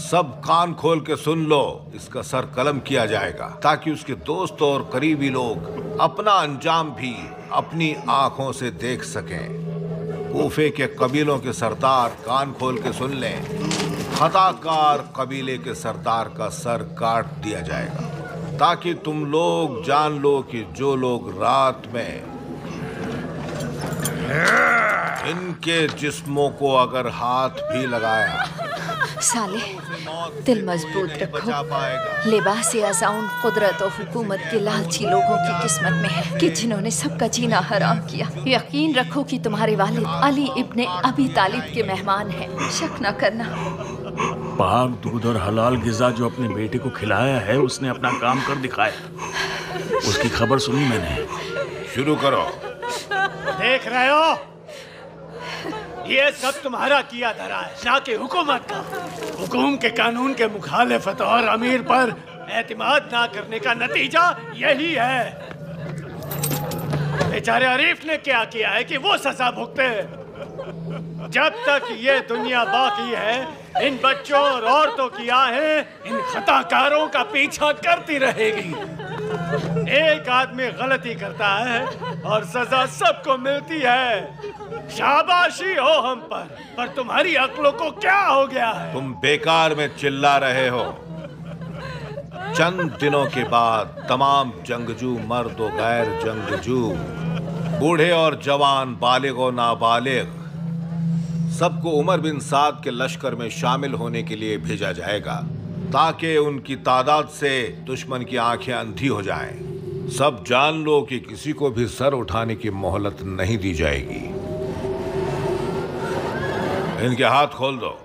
सब कान खोल के सुन लो, इसका सर कलम किया जाएगा ताकि उसके दोस्त और करीबी लोग अपना अंजाम भी अपनी आंखों से देख सकें। कूफे के कबीलों के सरदार कान खोल के सुन लें, खताकार कबीले के सरदार का सर काट दिया जाएगा ताकि तुम लोग जान लो कि जो लोग रात में इनके जिस्मों को अगर हाथ भी लगाया। साले, दिल मजबूत रखो। लिबास आज़ाउन कुदरत और हुकूमत के लालची लोगों की किस्मत में है कि जिन्होंने सबका जीना हराम किया। यकीन रखो कि तुम्हारे वालिद अली इब्ने अबी तालिब के मेहमान हैं, शक न करना। पाक दूध और हलाल गिज़ा जो अपने बेटे को खिलाया है, उसने अपना काम कर दिखाया। उसकी खबर सुनी मैंने। शुरू करो। देख रहे हो, ये सब तुम्हारा किया धरा है, ना कि हुकूमत का। हुकूम के कानून के मुखालिफत और अमीर पर एतमाद ना करने का नतीजा यही है। बेचारे आरिफ ने क्या किया है कि वो सजा भुगते। जब तक ये दुनिया बाकी है, इन बच्चों और औरतों की आहें इन खताकारों का पीछा करती रहेगी। एक आदमी गलती करता है और सजा सबको मिलती है। शाबाशी हो हम पर तुम्हारी अक्लों को क्या हो गया है? तुम बेकार में चिल्ला रहे हो। चंद दिनों के बाद तमाम जंगजू मर्द और गैर जंगजू, बूढ़े और जवान, बालिग और नाबालिग, सबको उमर बिन साद के लश्कर में शामिल होने के लिए भेजा जाएगा ताकि उनकी तादाद से दुश्मन की आंखें अंधी हो जाएं। सब जान लो कि किसी को भी सर उठाने की मोहलत नहीं दी जाएगी। इनके हाथ खोल दो।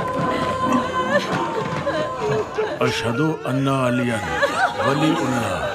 अशहदु अन्ना अलियन वलीउल्लाह।